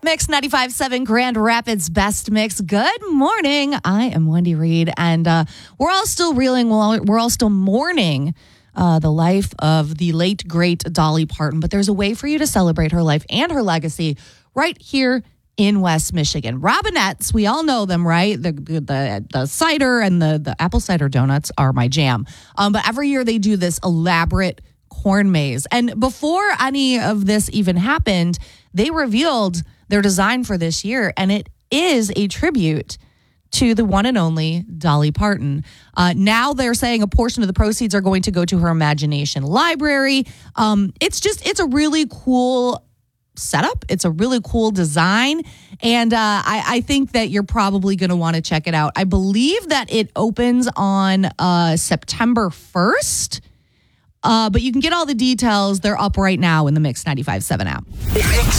Mix 95.7 Grand Rapids Best Mix. Good morning. I am Wendy Reed, and we're all still reeling. We're all still mourning the life of the late, great Dolly Parton. But there's a way for you to celebrate her life and her legacy right here in West Michigan. Robinettes, we all know them, right? The cider and the apple cider donuts are my jam. But every year they do this elaborate corn maze. And before any of this even happened, they revealed their design for this year, and it is a tribute to the one and only Dolly Parton. Now they're saying a portion of the proceeds are going to go to her Imagination Library. It's a really cool setup. It's a really cool design. And I think that you're probably going to want to check it out. I believe that it opens on September 1st. But you can get all the details. They're up right now in the Mix 95.7 app. Mix